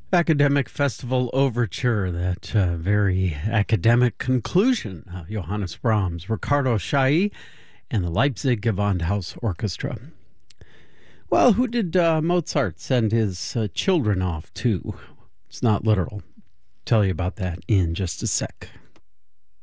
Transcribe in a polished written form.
Academic Festival Overture, that very academic conclusion. Johannes Brahms, Ricardo Chailly, and the Leipzig Gewandhaus Orchestra. Well, who did Mozart send his children off to? It's not literal. Tell you about that in just a sec.